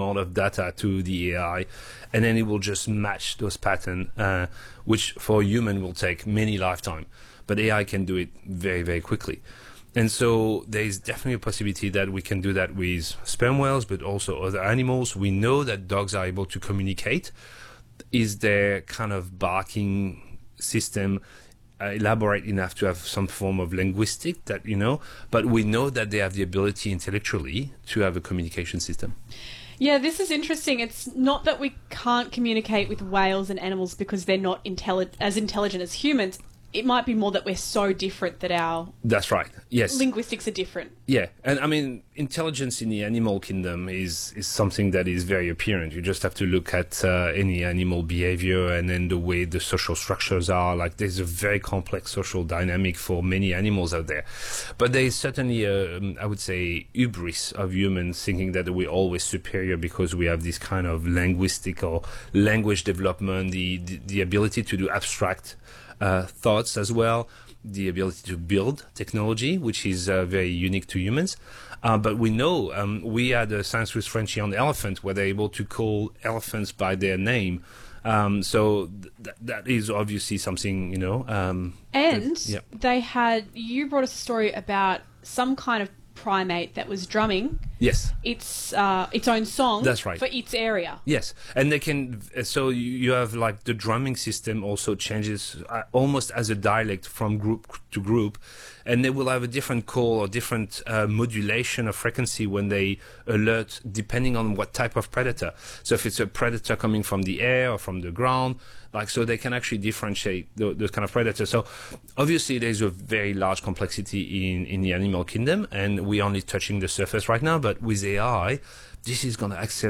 amount of data to the AI, and then it will just match those patterns, which for a human will take many lifetime, but AI can do it very, very quickly. And so there's definitely a possibility that we can do that with sperm whales, but also other animals. We know that dogs are able to communicate. Is their kind of barking system elaborate enough to have some form of linguistic that, but we know that they have the ability intellectually to have a communication system. Yeah, this is interesting. It's not that we can't communicate with whales and animals because they're not as intelligent as humans. It might be more that we're so different that our That's right. Yes. linguistics are different. Yeah. And I mean, intelligence in the animal kingdom is something that is very apparent. You just have to look at any animal behavior and then the way the social structures are. Like, there's a very complex social dynamic for many animals out there. But there is certainly I would say, hubris of humans thinking that we're always superior because we have this kind of linguistic or language development, the ability to do abstract thoughts as well, the ability to build technology, which is very unique to humans. But we know, we had a Science with Frenchy on the elephant, where they're able to call elephants by their name. So that is obviously something, you brought us a story about some kind of primate that was drumming its own song. That's right. For its area. Yes, and they can, so you have like the drumming system also changes almost as a dialect from group to group, and they will have a different call or different modulation of frequency when they alert, depending on what type of predator. So if it's a predator coming from the air or from the ground, so they can actually differentiate those kind of predators. So obviously there's a very large complexity in the animal kingdom, and we're only touching the surface right now, but with AI, this is going to accelerate